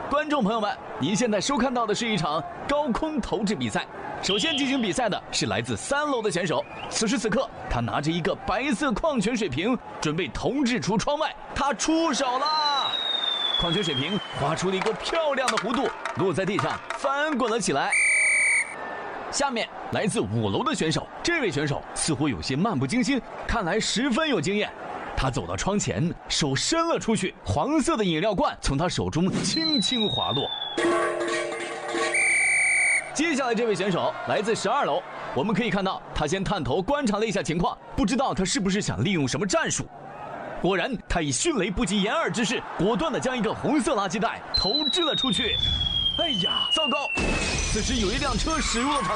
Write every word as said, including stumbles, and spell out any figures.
观众朋友们，您现在收看到的是一场高空投掷比赛。首先进行比赛的是来自三楼的选手，此时此刻，他拿着一个白色矿泉水瓶，准备投掷出窗外。他出手啦！矿泉水瓶划出了一个漂亮的弧度，落在地上，翻滚了起来。下面来自五楼的选手，这位选手似乎有些漫不经心，看来十分有经验。他走到窗前，手伸了出去，黄色的饮料罐从他手中轻轻滑落。接下来这位选手来自十二楼，我们可以看到他先探头观察了一下情况，不知道他是不是想利用什么战术。果然，他以迅雷不及掩耳之势，果断地将一个红色垃圾袋投掷了出去。哎呀，糟糕！此时有一辆车驶入了场。